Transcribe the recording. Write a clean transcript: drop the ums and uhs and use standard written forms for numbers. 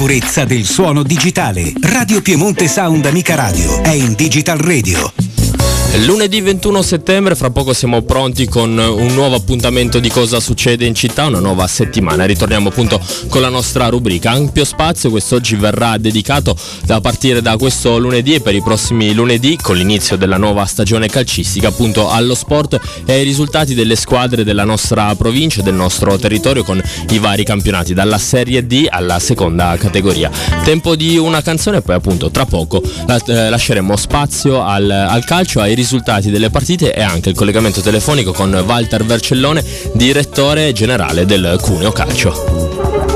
purezza del suono digitale. Radio Piemonte Sound Amica Radio è in Digital Radio. Lunedì 21 settembre, fra poco siamo pronti con un nuovo appuntamento di cosa succede in città, una nuova settimana. Ritorniamo appunto con la nostra rubrica Ampio Spazio. Quest'oggi verrà dedicato a partire da questo lunedì e per i prossimi lunedì, con l'inizio della nuova stagione calcistica, appunto allo sport e ai risultati delle squadre della nostra provincia e del nostro territorio, con i vari campionati dalla Serie D alla seconda categoria. Tempo di una canzone e poi appunto tra poco lasceremo spazio al calcio, ai risultati delle partite e anche il collegamento telefonico con Walter Vercellone, direttore generale del Cuneo Calcio.